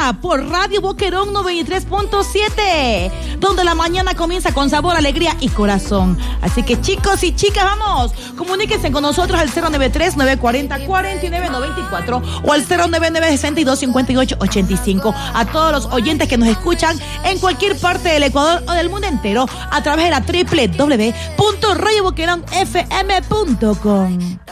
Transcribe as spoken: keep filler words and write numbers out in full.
Ahora por Radio Boquerón noventa y tres punto siete, donde la mañana comienza con sabor, alegría y corazón. Así que chicos y chicas, vamos, comuníquense con nosotros al cero nueve tres, nueve cuatro cero, cuatro nueve nueve cuatro o al cero nueve nueve, seis dos, cinco ocho, ocho cinco. A todos los oyentes que nos escuchan en cualquier parte del Ecuador o del mundo entero a través de la doble u doble u doble u punto radio boquerón f m punto com.